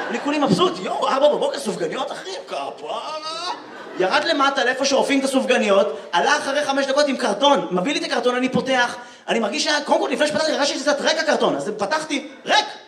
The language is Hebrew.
אני כולי מבסוט, יואו, 4 בבוקר סופגניות, אחי, כפרה. ירד למטה לאיפה שאופים את הסופגניות, עלה אחרי 5 דקות עם קרטון, מביא לי את הקרטון, אני פותח, אני מרגיש קודם כל לפני שפתחתי, הרגשתי קצת ריק הקרטון, אז פתחתי, ריק!